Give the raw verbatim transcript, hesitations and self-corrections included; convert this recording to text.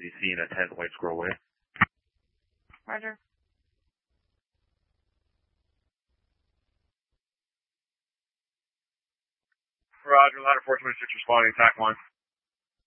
Z C and a ten White Squirrel Way. Roger. Roger, ladder four twenty-six responding, T A C one.